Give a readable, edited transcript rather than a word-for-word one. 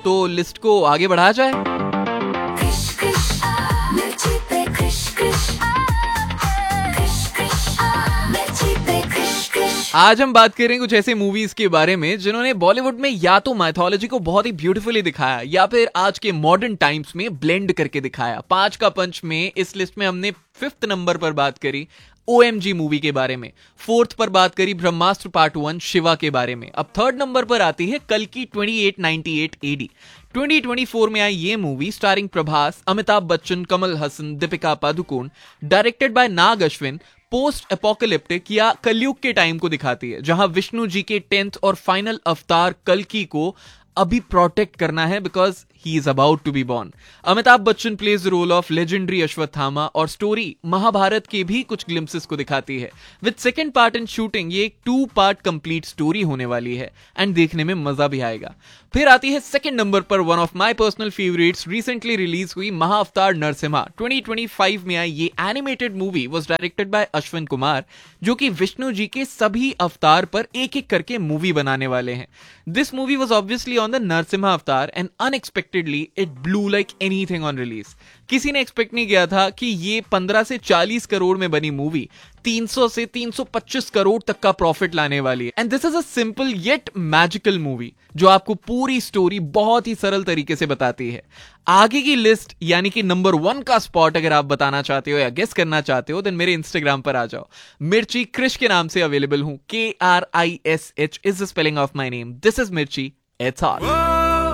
तो लिस्ट को आगे बढ़ा जाए। आज हम बात कर रहे हैं कुछ ऐसे मूवीज के बारे में जिन्होंने बॉलीवुड में या तो माइथोलॉजी को बहुत ही ब्यूटीफुली दिखाया या फिर आज के मॉडर्न टाइम्स में ब्लेंड करके दिखाया। 5 का पंच में इस लिस्ट में हमने 5th नंबर पर बात करी OMG मूवी के बारे में, 4th पर बात करी ब्रह्मास्त्र पार्ट 1 शिवा के बारे में। अब 3rd नंबर पर आती है कल्कि 2898 AD। 2024 में आई ये movie starring Prabhas, Amitabh Bachchan, Kamal Haasan, Deepika Padukone, directed by Nag Ashwin, post apocalyptic या कलयुग के टाइम को दिखाती है, जहां विष्णु जी के 10th और फाइनल अवतार कल्कि को अभी प्रोटेक्ट करना है because he is about to be born. Amitabh Bachchan plays the role of legendary Ashwatthama और स्टोरी महाभारत के भी कुछ ग्लिम्सेस को दिखाती है। With second part in shooting ये एक 2 पार्ट कंप्लीट स्टोरी होने वाली है एंड देखने में मजा भी आएगा। फिर आती है 2nd नंबर पर one of my personal favourites, recently release हुई महाअवतार नरसिम्हा। 2025 में आई ये animated movie was directed by Ashwin Kumar, जो कि विष्णु जी के सभी अवतार पर एक एक करके मूवी बनाने वाले हैं। This movie was obviously on the Narasimha अवतार and unexpectedly it blew like anything on release. किसी ने एक्सपेक्ट नहीं किया था कि ये 15 से 40 करोड़ में बनी मूवी 300 से 325 करोड़ तक का प्रॉफिट लाने वाली है। And this is a simple yet magical movie जो आपको पूरी स्टोरी बहुत ही सरल तरीके से बताती है। आगे की लिस्ट यानी कि नंबर 1 का स्पॉट अगर आप बताना चाहते हो या गेस करना चाहते हो देन मेरे इंस्टाग्राम पर आ जाओ। मिर्ची क्रिश के नाम से अवेलेबल हूं। KRISH is the spelling of my name. This is मिर्ची, इट्स ऑल।